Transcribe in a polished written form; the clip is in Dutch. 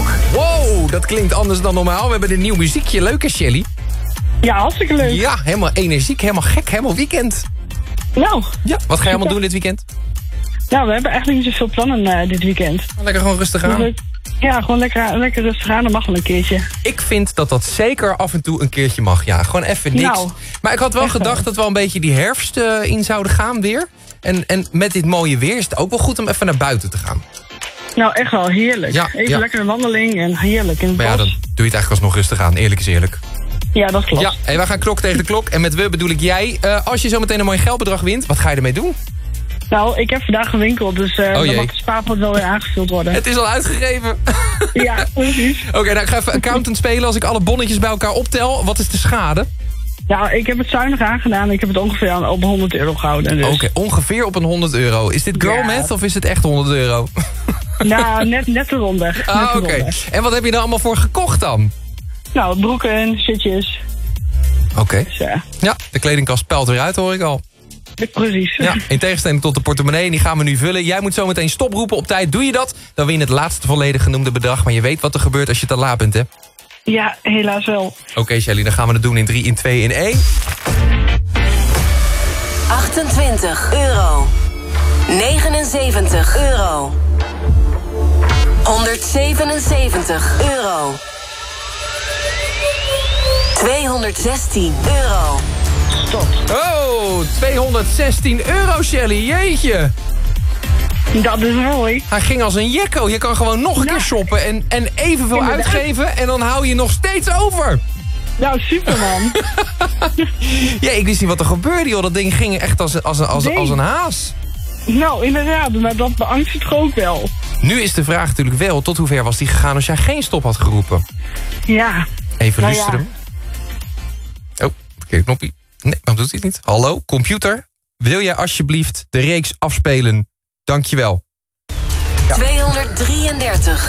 klok. Wow, dat klinkt anders dan normaal. We hebben een nieuw muziekje. Leuk hè, Shelly? Ja, hartstikke leuk. Ja, helemaal energiek, helemaal gek, helemaal weekend. Nou. Ja, wat ga je allemaal doen dit weekend? Nou, we hebben eigenlijk niet zoveel plannen dit weekend. Lekker gewoon rustig aan. Ja, gewoon lekker rustig aan. Dat mag wel een keertje. Ik vind dat zeker af en toe een keertje mag. Ja, gewoon even niks. Nou, maar ik had wel gedacht dat we al een beetje die herfst in zouden gaan weer. En met dit mooie weer is het ook wel goed om even naar buiten te gaan. Nou, echt wel heerlijk. Ja, even lekker een wandeling en heerlijk in het Maar ja, bos. dan doe je het eigenlijk alsnog rustig aan. Eerlijk is eerlijk. Ja, dat klopt. Ja, en wij gaan klok tegen de klok. En met we bedoel ik jij. Als je zo meteen een mooi geldbedrag wint, wat ga je ermee doen? Nou, ik heb vandaag een winkel, dus dan mag de spaarpot wel weer aangevuld worden. Het is al uitgegeven. Ja, precies. Oké, nou ik ga even accountant spelen. Als ik alle bonnetjes bij elkaar optel, wat is de schade? Ja, ik heb het zuinig aangedaan. Ik heb het ongeveer op 100 euro gehouden. Dus. Oké, ongeveer op een 100 euro. Is dit girl math of is het echt 100 euro? Nou, net eronder. Oké. En wat heb je er allemaal voor gekocht dan? Nou, broeken, shitjes. Oké. Dus, ja, de kledingkast pelt weer uit, hoor ik al. Precies. Ja, in tegenstelling tot de portemonnee, die gaan we nu vullen. Jij moet zo meteen stoproepen op tijd. Doe je dat, dan win je het laatste volledig genoemde bedrag. Maar je weet wat er gebeurt als je te laat bent, hè? Ja, helaas wel. Oké, Shelly, dan gaan we het doen in 3, in 2, in 1. 28 euro. 79 euro. 177 euro. 216 euro. Stop. Oh, 216 euro, Shelly. Jeetje. Dat is mooi. Hij ging als een jekko. Je kan gewoon nog een keer shoppen en evenveel Inderdaad. uitgeven. En dan hou je nog steeds over. Nou, superman. Ja, ik wist niet wat er gebeurde, joh. Dat ding ging echt als een haas. Nou, inderdaad. Maar dat beangst het ook wel. Nu is de vraag natuurlijk wel, tot hoe ver was die gegaan als jij geen stop had geroepen? Ja. Even Nou luisteren. Oh, verkeerde knopje. Nee, waarom doet hij het niet? Hallo, computer. Wil jij alsjeblieft de reeks afspelen? Dankjewel. 233